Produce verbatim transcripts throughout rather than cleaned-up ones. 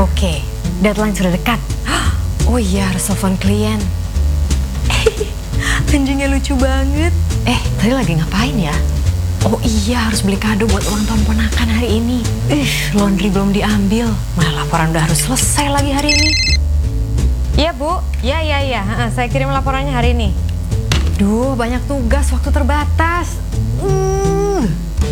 Oke, deadline sudah dekat. Oh iya, harus telepon klien. Anjingnya lucu banget. Eh, tadi lagi ngapain ya? Oh iya, harus beli kado buat ulang tahun ponakan hari ini. Ih, laundry belum diambil. Malah laporan udah harus selesai lagi hari ini. Iya Bu, iya iya iya, saya kirim laporannya hari ini. Duh, banyak tugas, waktu terbatas. Uh.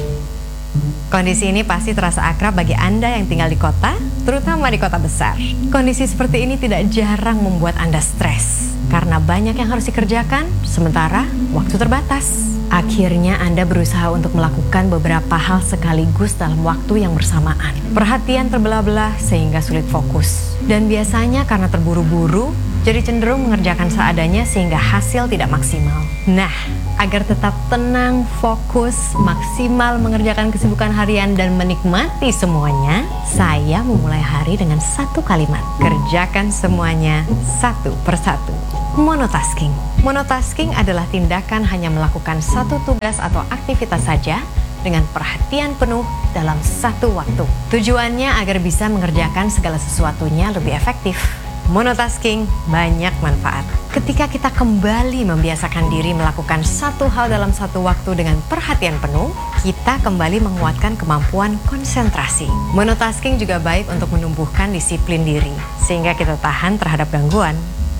Kondisi ini pasti terasa akrab bagi Anda yang tinggal di kota, terutama di kota besar. Kondisi seperti ini tidak jarang membuat Anda stres, karena banyak yang harus dikerjakan, sementara waktu terbatas. Akhirnya Anda berusaha untuk melakukan beberapa hal sekaligus dalam waktu yang bersamaan. Perhatian terbelah-belah sehingga sulit fokus. Dan biasanya karena terburu-buru, jadi cenderung mengerjakan seadanya sehingga hasil tidak maksimal. Nah, agar tetap tenang, fokus, maksimal mengerjakan kesibukan harian dan menikmati semuanya, saya memulai hari dengan satu kalimat. Kerjakan semuanya satu persatu. Monotasking. Monotasking adalah tindakan hanya melakukan satu tugas atau aktivitas saja dengan perhatian penuh dalam satu waktu. Tujuannya agar bisa mengerjakan segala sesuatunya lebih efektif. Monotasking banyak manfaat. Ketika kita kembali membiasakan diri melakukan satu hal dalam satu waktu dengan perhatian penuh, kita kembali menguatkan kemampuan konsentrasi. Monotasking juga baik untuk menumbuhkan disiplin diri, sehingga kita tahan terhadap gangguan.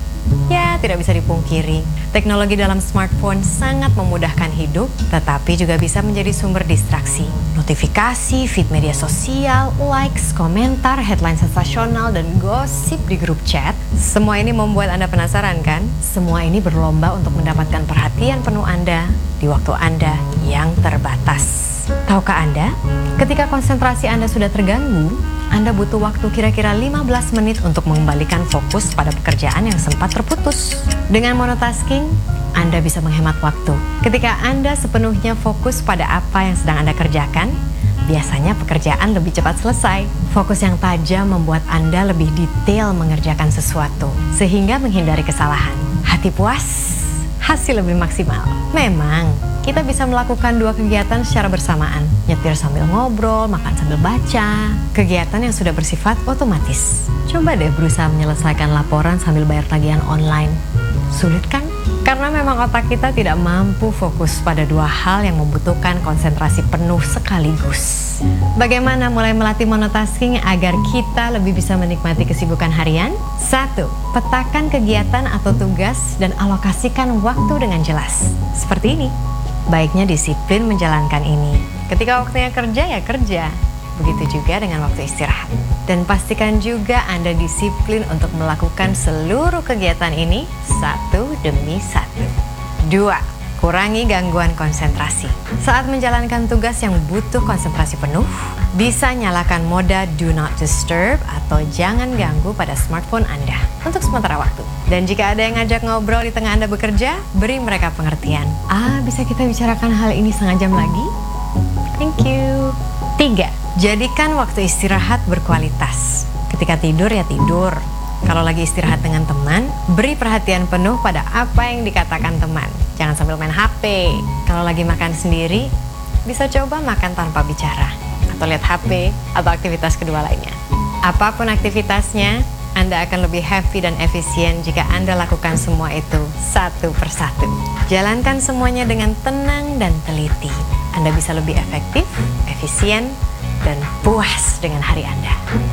Ya, tidak bisa dipungkiri, teknologi dalam smartphone sangat memudahkan hidup, tetapi juga bisa menjadi sumber distraksi. Notifikasi, feed media sosial, likes, komentar, headline sensasional, dan gosip di grup chat, semua ini membuat Anda penasaran kan? Semua ini berlomba untuk mendapatkan perhatian penuh Anda di waktu Anda yang terbatas. Tahukah Anda, ketika konsentrasi Anda sudah terganggu, Anda butuh waktu kira-kira lima belas menit untuk mengembalikan fokus pada pekerjaan yang sempat terputus. Dengan monotasking, Anda bisa menghemat waktu. Ketika Anda sepenuhnya fokus pada apa yang sedang Anda kerjakan, biasanya pekerjaan lebih cepat selesai. Fokus yang tajam membuat Anda lebih detail mengerjakan sesuatu, sehingga menghindari kesalahan. Hati puas, hasil lebih maksimal. Memang, kita bisa melakukan dua kegiatan secara bersamaan. Nyetir sambil ngobrol, makan sambil baca. Kegiatan yang sudah bersifat otomatis. Coba deh berusaha menyelesaikan laporan sambil bayar tagihan online. Sulit kan? Karena memang otak kita tidak mampu fokus pada dua hal yang membutuhkan konsentrasi penuh sekaligus. Bagaimana mulai melatih monotasking agar kita lebih bisa menikmati kesibukan harian? Satu, petakan kegiatan atau tugas dan alokasikan waktu dengan jelas. Seperti ini. Baiknya disiplin menjalankan ini. Ketika waktunya kerja, ya kerja. Begitu juga dengan waktu istirahat. Dan pastikan juga Anda disiplin untuk melakukan seluruh kegiatan ini satu demi satu. Dua, kurangi gangguan konsentrasi. Saat menjalankan tugas yang butuh konsentrasi penuh, bisa nyalakan mode Do Not Disturb atau jangan ganggu pada smartphone Anda untuk sementara waktu. Dan jika ada yang ngajak ngobrol di tengah Anda bekerja, beri mereka pengertian. Ah, bisa kita bicarakan hal ini setengah jam lagi? Thank you. Tiga, jadikan waktu istirahat berkualitas. Ketika tidur ya tidur. Kalau lagi istirahat dengan teman, beri perhatian penuh pada apa yang dikatakan teman. Jangan sambil main H P. Kalau lagi makan sendiri, bisa coba makan tanpa bicara. Atau lihat H P atau aktivitas kedua lainnya. Apapun aktivitasnya, Anda akan lebih happy dan efisien jika Anda lakukan semua itu satu persatu. Jalankan semuanya dengan tenang dan teliti. Anda bisa lebih efektif, efisien, dan puas dengan hari Anda.